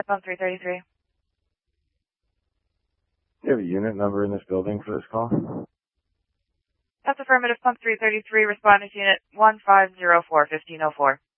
pump 333. Do you have a unit number in this building for this call? That's affirmative, pump 333, responding to unit 1504, 1504.